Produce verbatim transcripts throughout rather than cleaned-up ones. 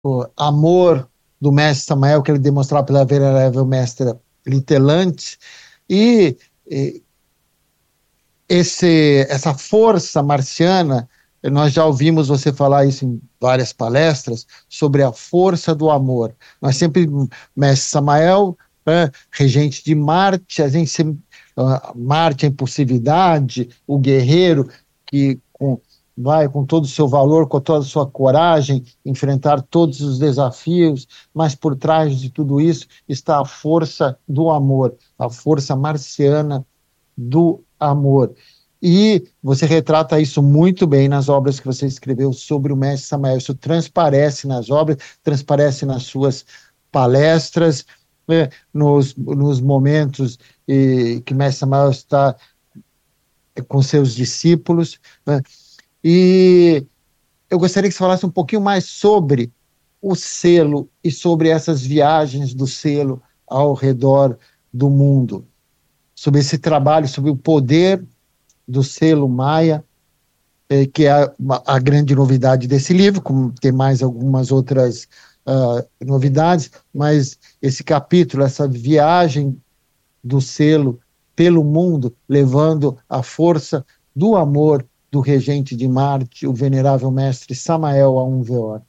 o amor do mestre Samael, que ele demonstrava pela venerável mestra Litelante, e, e esse, essa força marciana, nós já ouvimos você falar isso em várias palestras, sobre a força do amor. Nós sempre, mestre Samael, né, regente de Marte, a gente sempre, uh, Marte, a impulsividade, o guerreiro que com, vai com todo o seu valor, com toda a sua coragem, enfrentar todos os desafios, mas por trás de tudo isso está a força do amor, a força marciana do amor. E você retrata isso muito bem nas obras que você escreveu sobre o mestre Samael. Isso transparece nas obras, transparece nas suas palestras, né, nos, nos momentos eh, que o mestre Samael está com seus discípulos, né? E eu gostaria que você falasse um pouquinho mais sobre o selo e sobre essas viagens do selo ao redor do mundo, sobre esse trabalho, sobre o poder do selo Maia, eh, que é a, a grande novidade desse livro, como tem mais algumas outras uh, novidades, mas esse capítulo, essa viagem do selo pelo mundo, levando a força do amor do regente de Marte, o venerável mestre Samael Aun Weor.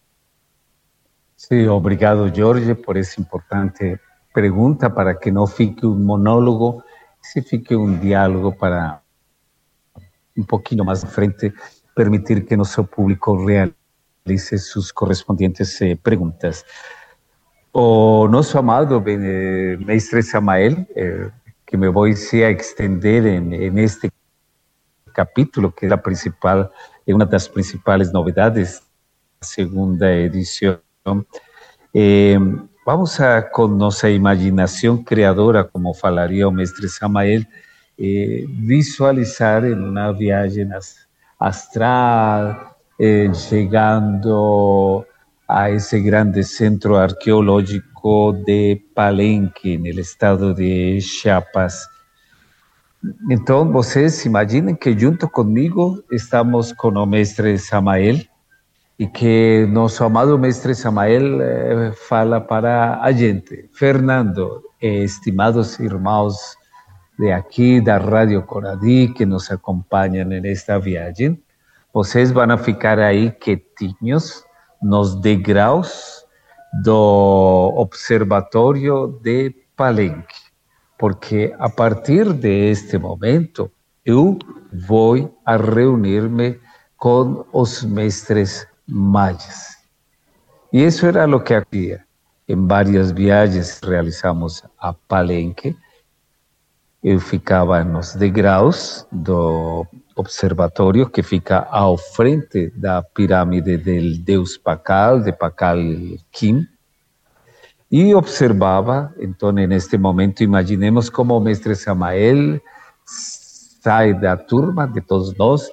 Sí, obrigado, Jorge, por essa importante pergunta, para que não fique um monólogo, se fique um diálogo para um pouquinho mais à frente permitir que nosso público realize suas correspondentes eh, perguntas. O nosso amado eh, mestre Samael, eh, que me vou a extender em, em este capítulo, que é a principal, é uma das principais novidades da segunda edição. Eh, vamos a, com nossa imaginação criadora, como falaria o mestre Samael, eh, visualizar em uma viagem astral, eh, chegando a esse grande centro arqueológico de Palenque, no estado de Chiapas. Então, vocês imaginem que junto comigo estamos com o mestre Samael, e que nosso amado mestre Samael eh, fala para a gente. Fernando, eh, estimados irmãos de aqui da Rádio Coradi que nos acompanham nesta viagem, vocês vão ficar aí quietinhos nos degraus do Observatório de Palenque, porque a partir deste momento eu vou a reunir-me com os mestres mayas. E isso era o que havia. Em várias viagens realizamos a Palenque. Eu ficava nos degraus do observatório, que fica ao frente da pirâmide do deus Pacal, de Pacal Kim, e observava. Então, neste momento, imaginemos como o mestre Samael sai da turma de todos nós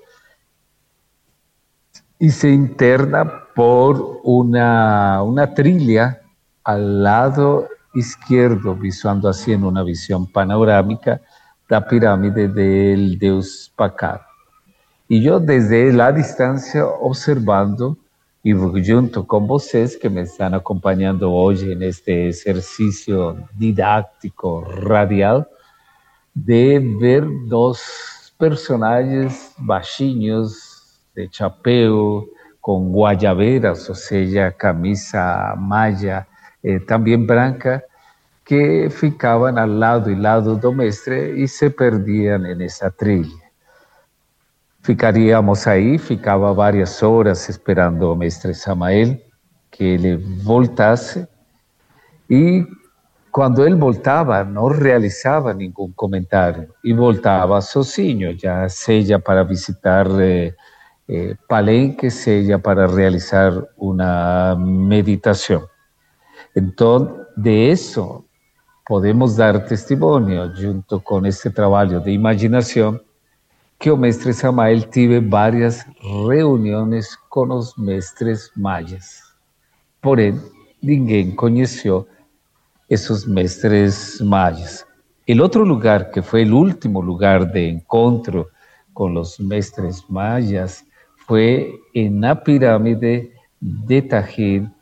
y se interna por una, una trilla al lado izquierdo, visuando así en una visión panorámica la pirámide del Deus Pacal. Y yo desde la distancia observando, y junto con vocês que me están acompañando hoy en este ejercicio didáctico radial, de ver dos personajes baixinhos, de chapéu, com guayabeiras, ou seja, camisa malla, eh, também branca, que ficavam ao lado e lado do mestre e se perdiam nessa trilha. Ficaríamos aí, ficava várias horas esperando o mestre Samael que ele voltasse, e quando ele voltava, não realizava nenhum comentário e voltava sozinho, já seja para visitar eh, eh, Palenque, seja para realizar uma meditação. Então, de isso, podemos dar testemunho, junto com este trabalho de imaginação, que o mestre Samael tive várias reuniões com os mestres mayas. Porém, ninguém conheceu esses mestres mayas. O outro lugar, que foi o último lugar de encontro com os mestres mayas, foi na pirâmide de Tajín,